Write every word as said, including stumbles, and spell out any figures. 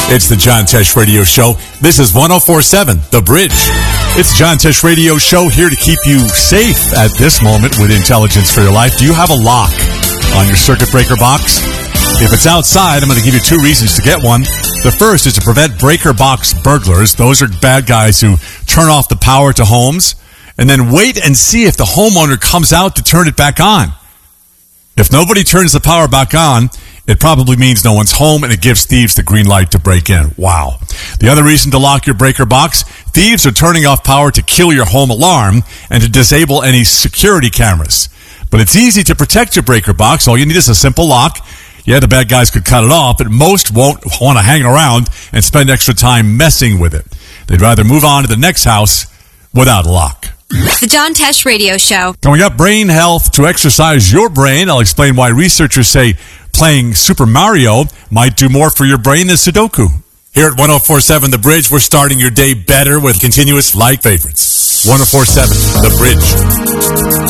It's the John Tesh Radio Show. This is one oh four point seven, The Bridge. It's the John Tesh Radio Show, here to keep you safe at this moment with intelligence for your life. Do you have a lock on your circuit breaker box? If it's outside, I'm going to give you two reasons to get one. The first is to prevent breaker box burglars. Those are bad guys who turn off the power to homes and then wait and see if the homeowner comes out to turn it back on. If nobody turns the power back on, it probably means no one's home, and it gives thieves the green light to break in. Wow. The other reason to lock your breaker box, thieves are turning off power to kill your home alarm and to disable any security cameras. But it's easy to protect your breaker box. All you need is a simple lock. Yeah, the bad guys could cut it off, but most won't want to hang around and spend extra time messing with it. They'd rather move on to the next house without a lock. The John Tesh Radio Show. Coming up, brain health to exercise your brain. I'll explain why researchers say playing Super Mario might do more for your brain than Sudoku. Here at one oh four point seven The Bridge, we're starting your day better with continuous like favorites. one oh four point seven The Bridge.